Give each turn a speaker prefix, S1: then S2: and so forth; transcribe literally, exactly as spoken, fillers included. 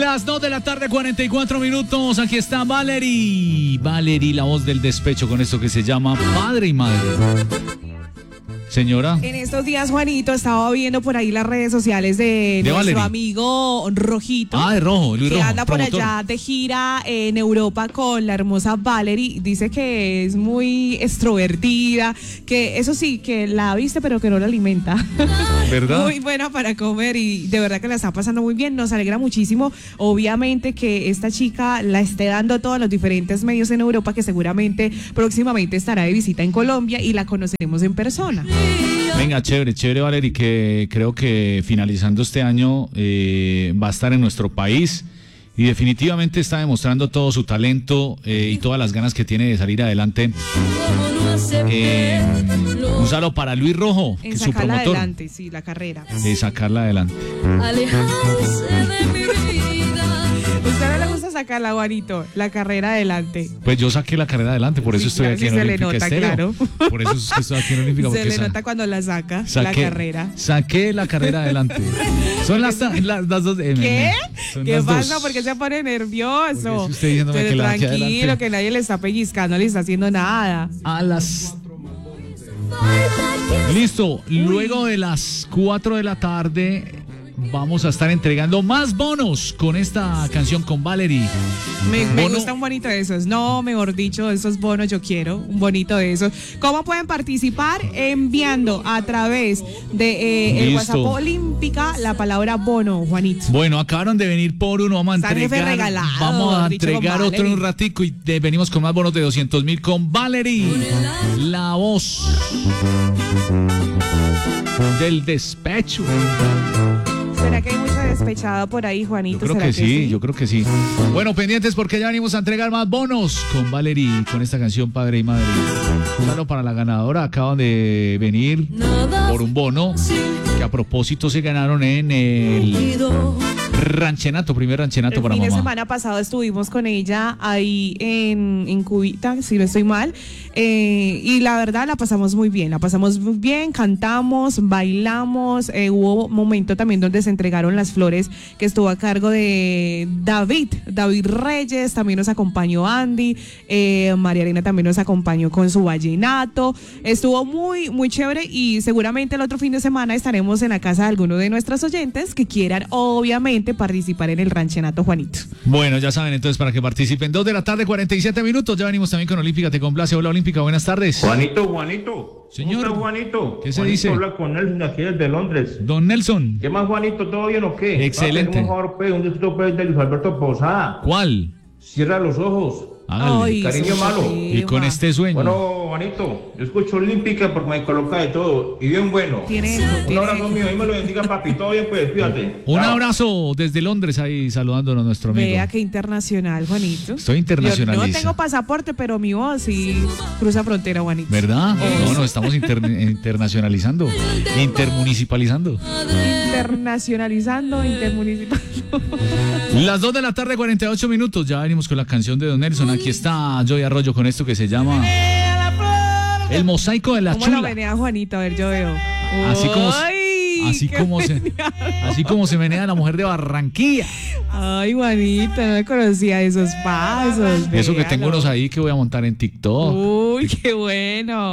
S1: Las dos de la tarde, cuarenta y cuatro minutos. Aquí está Valerie. Valerie, la voz del despecho, con esto que se llama Padre y Madre. Señora.
S2: En estos días, Juanito, estaba viendo por ahí las redes sociales de,
S1: ¿De
S2: nuestro
S1: Valerie?
S2: amigo Rojito.
S1: Ah, de Rojo, Luis
S2: que
S1: Rojo,
S2: anda por
S1: promotor.
S2: allá de gira en Europa con la hermosa Valerie. Dice que es muy extrovertida, que eso sí, que la viste pero que no la alimenta.
S1: ¿Verdad?
S2: Muy buena para comer y de verdad que la está pasando muy bien. Nos alegra muchísimo, obviamente, que esta chica la esté dando a todos los diferentes medios en Europa, que seguramente próximamente estará de visita en Colombia y la conoceremos en persona.
S1: Venga, chévere, chévere, Valerie, que creo que finalizando este año eh, va a estar en nuestro país y definitivamente está demostrando todo su talento eh, y todas las ganas que tiene de salir adelante. Eh, un saludo para Luis Rojo, que
S2: En
S1: es su
S2: sacarla
S1: promotor.
S2: adelante, sí, la carrera.
S1: De sacarla adelante.
S3: Alejarse de mi vida.
S2: ¿Usted no le gusta sacarla, Juanito? La carrera adelante.
S1: Pues yo saqué la carrera adelante, por eso
S2: Sí,
S1: estoy
S2: claro,
S1: aquí
S2: sí
S1: en
S2: se le
S1: Olímpica
S2: nota,
S1: Estéreo.
S2: claro.
S1: Por eso es que estoy aquí en Olímpica.
S2: Se
S1: porque
S2: le
S1: sa-
S2: nota cuando la saca,
S1: saqué,
S2: la carrera.
S1: Saqué la carrera adelante. Son las, las, las dos. eh,
S2: ¿Qué?
S1: son
S2: ¿Qué
S1: las
S2: pasa?
S1: dos.
S2: ¿Por qué se pone
S1: Porque
S2: nervioso?
S1: es usted diciéndome
S2: Pero
S1: que la saqué
S2: tranquilo,
S1: adelante.
S2: que nadie le está pellizcando, no le está haciendo nada.
S1: A las... Listo, luego de las cuatro de la tarde vamos a estar entregando más bonos con esta canción con Valerie.
S2: Me, me
S1: Bono-
S2: gusta un bonito de esos. No, mejor dicho, esos bonos yo quiero. Un bonito de esos. ¿Cómo pueden participar? Enviando a través de eh, el
S1: Listo.
S2: WhatsApp Olímpica la palabra bono, Juanito.
S1: Bueno, acabaron de venir por uno, vamos a
S2: Está el jefe
S1: entregar,
S2: regalado,
S1: vamos a
S2: mejor dicho, con
S1: entregar otro en un
S2: Valerie.
S1: ratico y de- venimos con más bonos de doscientos mil con Valerie, la voz del despecho.
S2: ¿Será que hay mucha despechada por ahí, Juanito?
S1: Yo creo
S2: ¿Será
S1: que sí, yo creo que sí. Bueno, pendientes porque ya venimos a entregar más bonos con Valerie, con esta canción Padre y Madre. Un saludo para la ganadora, acaban de venir por un bono que a propósito se ganaron en el ranchenato, primer ranchenato
S2: El
S1: para
S2: fin de
S1: mamá.
S2: semana pasado estuvimos con ella ahí en, en Cubita, si no estoy mal, eh, y la verdad la pasamos muy bien, la pasamos muy bien, cantamos, bailamos, eh, hubo un momento también donde se entregaron las flores que estuvo a cargo de David, David Reyes, también nos acompañó Andy, eh, María Elena también nos acompañó con su vallenato, estuvo muy, muy chévere y seguramente el otro fin de semana estaremos en la casa de alguno de nuestros oyentes que quieran obviamente participar en el ranchenato, Juanito.
S1: Bueno, ya saben, entonces para que participen. Dos de la tarde, cuarenta y siete minutos. Ya venimos también con Olímpica. Te complace. Hola, Olímpica. Buenas tardes.
S4: Juanito, Juanito.
S1: Señor.
S4: ¿Cómo está, Juanito?
S1: ¿Qué se
S4: Juanito
S1: dice?
S4: habla con Nelson aquí desde Londres.
S1: Don Nelson.
S4: ¿Qué más, Juanito? ¿Todo bien o qué?
S1: Excelente.
S4: Un favor, pues, un disfruto, pues, de Luis Alberto Posada.
S1: ¿Cuál?
S4: Cierra los ojos.
S1: Hágale.
S2: Ay,
S4: Cariño
S2: su
S4: malo.
S1: Y con
S2: tema.
S1: este sueño.
S4: Bueno, Juanito, yo escucho Olímpica porque me coloca de todo. Y bien bueno.
S2: Tiene eco,
S4: Un
S2: tiene
S4: abrazo
S2: eco.
S4: mío. Ahí me lo bendiga, papi. Todo bien, pues, fíjate.
S1: Un
S4: Chao.
S1: abrazo desde Londres ahí saludándonos nuestro amigo.
S2: Vea que internacional, Juanito.
S1: Estoy internacionaliza.
S2: Yo no tengo pasaporte, pero mi voz sí cruza frontera, Juanito.
S1: ¿Verdad? No, no, estamos inter- internacionalizando, intermunicipalizando.
S2: Internacionalizando, intermunicipal.
S1: Las dos de la tarde, cuarenta y ocho minutos. Ya venimos con la canción de Don Nelson. Aquí está Joy Arroyo con esto que se llama El Mosaico de la
S2: ¿Cómo lo
S1: Chula.
S2: menea Juanito? A ver, yo veo.
S1: Así como,
S2: Ay,
S1: así
S2: qué
S1: como se,
S2: genial.
S1: así como se menea la mujer de Barranquilla.
S2: Ay, Juanito, no me conocía esos pasos.
S1: Y eso que tengo
S2: véalo.
S1: unos ahí que voy a montar en TikTok.
S2: Uy, qué bueno.